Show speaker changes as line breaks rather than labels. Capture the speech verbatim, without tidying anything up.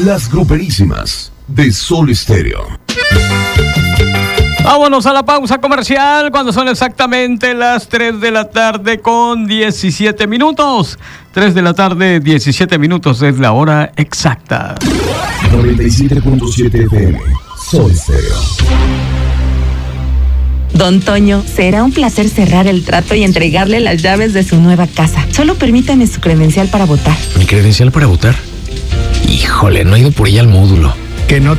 Las Gruperísimas de Sol Estéreo.
Vámonos a la pausa comercial cuando son exactamente las tres de la tarde con diecisiete minutos. tres de la tarde, diecisiete minutos es la hora exacta.
noventa y siete punto siete F M, Sol Estéreo.
Don Toño, será un placer cerrar el trato y entregarle las llaves de su nueva casa. Solo permítame su credencial para votar.
¿Mi credencial para votar? Híjole, no he ido por ella al módulo.
Que no